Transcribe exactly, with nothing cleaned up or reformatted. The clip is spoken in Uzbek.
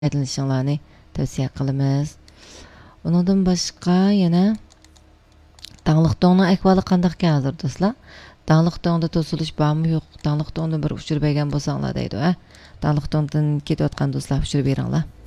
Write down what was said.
foydalanishinglarni tavsiya qilamiz. Undan boshqa yana Dağlıq Dağның ahvoli qandaq ekan hozir do'stlar? Dağlıq Dağda to'silish bormi yo'q? Dağlıq Dağdan bir uchirib bergan bo'lsanglar deydi, ha? Dağlıq Dağdan ketayotgan do'stlar uchirib beringlar.